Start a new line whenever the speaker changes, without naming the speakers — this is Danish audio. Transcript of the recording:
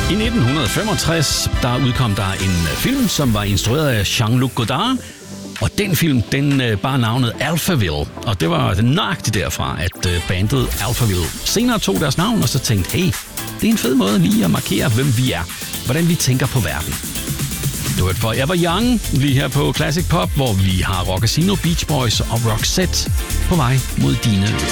I 1965, der udkom der en film, som var instrueret af Jean-Luc Godard. Og den film, den bar navnet Alphaville. Og det var nøjagtigt derfra, at bandet Alphaville senere tog deres navn, og så tænkte, hey, det er en fed måde lige at markere, hvem vi er. Hvordan vi tænker på verden. Du hørte Forever Young, lige her på Classic Pop, hvor vi har Rockasino, Beach Boys og Roxette på vej mod dine ører.